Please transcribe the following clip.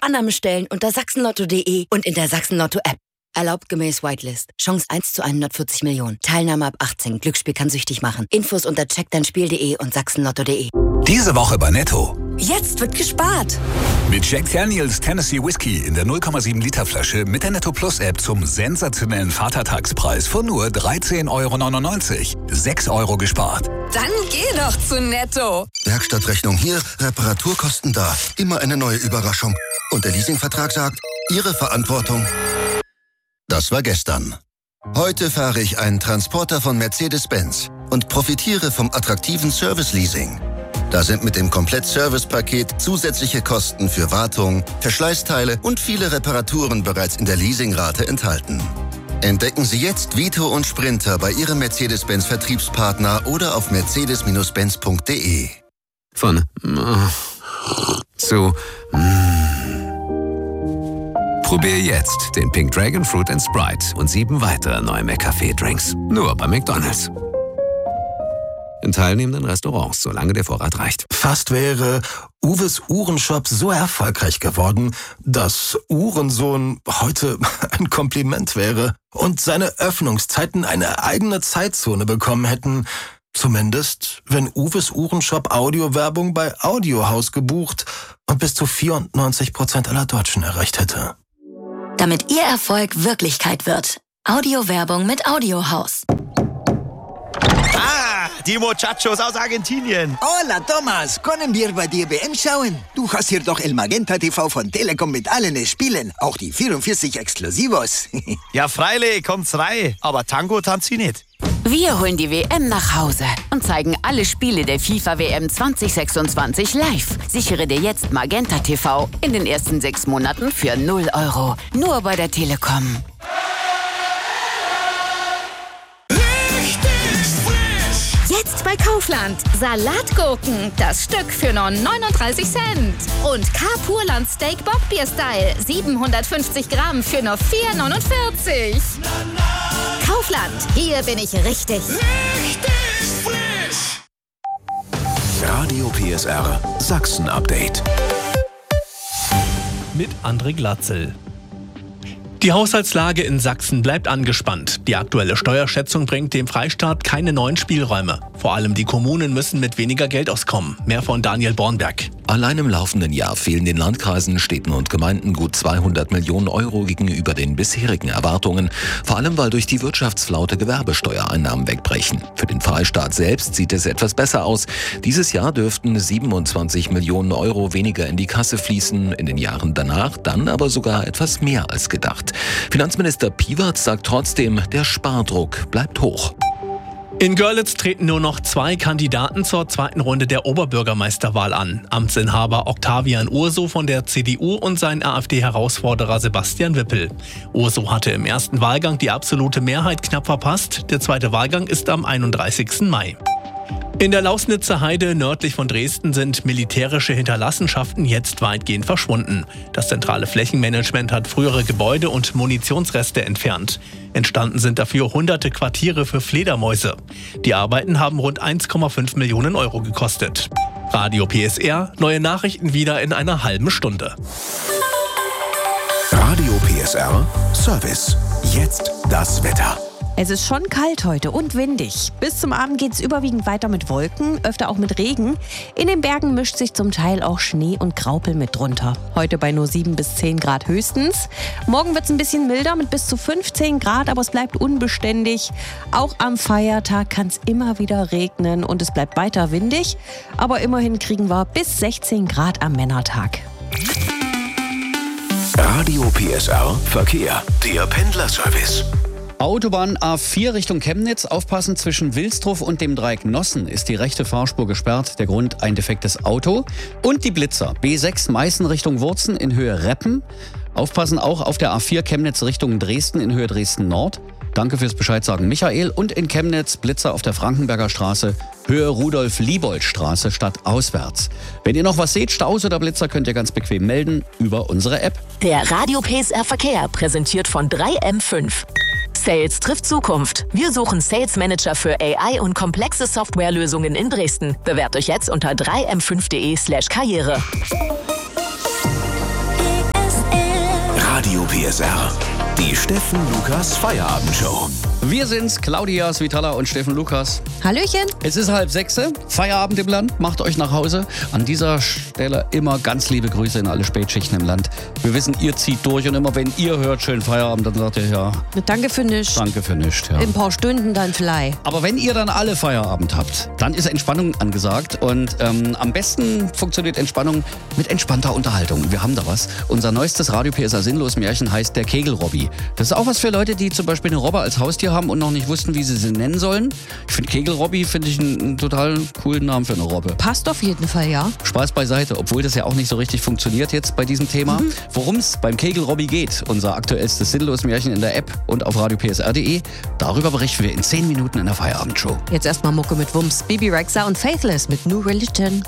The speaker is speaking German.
Annahme stellen unter sachsenlotto.de und in der Sachsen-Lotto-App. Erlaubt gemäß Whitelist. Chance 1 zu 140 Millionen. Teilnahme ab 18. Glücksspiel kann süchtig machen. Infos unter checkdeinspiel.de und sachsenlotto.de. Diese Woche bei Netto. Jetzt wird gespart. Mit Jack Daniels Tennessee Whiskey in der 0,7 Liter Flasche mit der Netto Plus App zum sensationellen Vatertagspreis von nur 13,99 €. 6 € gespart. Dann geh doch zu Netto. Werkstattrechnung hier, Reparaturkosten da. Immer eine neue Überraschung. Und der Leasingvertrag sagt, Ihre Verantwortung. Das war gestern. Heute fahre ich einen Transporter von Mercedes-Benz und profitiere vom attraktiven Service-Leasing. Da sind mit dem Komplett-Service-Paket zusätzliche Kosten für Wartung, Verschleißteile und viele Reparaturen bereits in der Leasingrate enthalten. Entdecken Sie jetzt Vito und Sprinter bei Ihrem Mercedes-Benz-Vertriebspartner oder auf mercedes-benz.de. Von zu Probier jetzt den Pink Dragon Fruit & Sprite und 7 weitere neue McCafé-Drinks. Nur bei McDonald's. In teilnehmenden Restaurants, solange der Vorrat reicht. Fast wäre Uwes Uhrenshop so erfolgreich geworden, dass Uhrensohn heute ein Kompliment wäre und seine Öffnungszeiten eine eigene Zeitzone bekommen hätten. Zumindest, wenn Uwes Uhrenshop Audiowerbung bei Audiohaus gebucht und bis zu 94% aller Deutschen erreicht hätte. Damit Ihr Erfolg Wirklichkeit wird. Audiowerbung mit Audiohaus. Die Muchachos aus Argentinien. Hola, Thomas. Können wir bei dir WM schauen? Du hast hier doch El Magenta TV von Telekom mit allen Spielen. Auch die 44 Exklusivos. Ja, freilich, kommt's rein. Aber Tango tanzt sie nicht. Wir holen die WM nach Hause und zeigen alle Spiele der FIFA WM 2026 live. Sichere dir jetzt Magenta TV in den ersten 6 Monaten für 0 €. Nur bei der Telekom. Jetzt bei Kaufland. Salatgurken, das Stück für nur 39 Cent. Und K-Purland Steak Bockbier-Style, 750 Gramm für nur 4,49 €. Kaufland, hier bin ich richtig. Richtig frisch. Radio PSR Sachsen-Update. Mit André Glatzel. Die Haushaltslage in Sachsen bleibt angespannt. Die aktuelle Steuerschätzung bringt dem Freistaat keine neuen Spielräume. Vor allem die Kommunen müssen mit weniger Geld auskommen. Mehr von Daniel Bornberg. Allein im laufenden Jahr fehlen den Landkreisen, Städten und Gemeinden gut 200 Millionen € gegenüber den bisherigen Erwartungen. Vor allem, weil durch die Wirtschaftsflaute Gewerbesteuereinnahmen wegbrechen. Für den Freistaat selbst sieht es etwas besser aus. Dieses Jahr dürften 27 Millionen € weniger in die Kasse fließen. In den Jahren danach dann aber sogar etwas mehr als gedacht. Finanzminister Piewatz sagt trotzdem, der Spardruck bleibt hoch. In Görlitz treten nur noch 2 Kandidaten zur zweiten Runde der Oberbürgermeisterwahl an. Amtsinhaber Octavian Urso von der CDU und sein AfD-Herausforderer Sebastian Wippel. Urso hatte im ersten Wahlgang die absolute Mehrheit knapp verpasst. Der zweite Wahlgang ist am 31. Mai. In der Lausnitzer Heide nördlich von Dresden sind militärische Hinterlassenschaften jetzt weitgehend verschwunden. Das zentrale Flächenmanagement hat frühere Gebäude und Munitionsreste entfernt. Entstanden sind dafür hunderte Quartiere für Fledermäuse. Die Arbeiten haben rund 1,5 Millionen € gekostet. Radio PSR, neue Nachrichten wieder in einer halben Stunde. Radio PSR Service. Jetzt das Wetter. Es ist schon kalt heute und windig. Bis zum Abend geht es überwiegend weiter mit Wolken, öfter auch mit Regen. In den Bergen mischt sich zum Teil auch Schnee und Graupel mit drunter. Heute bei nur 7 bis 10 Grad höchstens. Morgen wird es ein bisschen milder mit bis zu 15 Grad, aber es bleibt unbeständig. Auch am Feiertag kann es immer wieder regnen und es bleibt weiter windig. Aber immerhin kriegen wir bis 16 Grad am Männertag. Radio PSR Verkehr. Der Pendlerservice. Autobahn A4 Richtung Chemnitz. Aufpassen, zwischen Wilsdruf und dem Dreieck Nossen ist die rechte Fahrspur gesperrt. Der Grund ein defektes Auto. Und die Blitzer. B6 Meißen Richtung Wurzen in Höhe Reppen. Aufpassen auch auf der A4 Chemnitz Richtung Dresden in Höhe Dresden Nord. Danke fürs Bescheidsagen, Michael. Und in Chemnitz Blitzer auf der Frankenberger Straße, Höhe Rudolf-Liebold-Straße stadtauswärts. Wenn ihr noch was seht, Staus oder Blitzer, könnt ihr ganz bequem melden über unsere App. Der Radio PSR Verkehr, präsentiert von 3M5. Sales trifft Zukunft. Wir suchen Sales Manager für AI und komplexe Softwarelösungen in Dresden. Bewerbt euch jetzt unter 3m5.de/karriere. PSR. Die Steffen Lukas Feierabendshow. Wir sind's, Claudia Svitala und Steffen Lukas. Hallöchen. Es ist 5:30, Feierabend im Land, macht euch nach Hause. An dieser Stelle immer ganz liebe Grüße in alle Spätschichten im Land. Wir wissen, ihr zieht durch und immer wenn ihr hört, schön Feierabend, dann sagt ihr ja. Danke für nichts. Danke für nichts, ja. In ein paar Stunden dann vielleicht. Aber wenn ihr dann alle Feierabend habt, dann ist Entspannung angesagt und am besten funktioniert Entspannung mit entspannter Unterhaltung. Wir haben da was. Unser neuestes Radio PSR Sinnlos-Märchen heißt der Kegelrobby. Das ist auch was für Leute, die zum Beispiel eine Robbe als Haustier haben und noch nicht wussten, wie sie nennen sollen. Ich finde Kegelrobby einen total coolen Namen für eine Robbe. Passt auf jeden Fall, ja. Spaß beiseite, obwohl das ja auch nicht so richtig funktioniert jetzt bei diesem Thema. Worum es beim Kegelrobby geht, unser aktuellstes Sinnlos-Märchen in der App und auf radiopsr.de, darüber berichten wir in 10 Minuten in der Feierabendshow. Jetzt erstmal Mucke mit Wumms, Bibi Rexha und Faithless mit New Religion.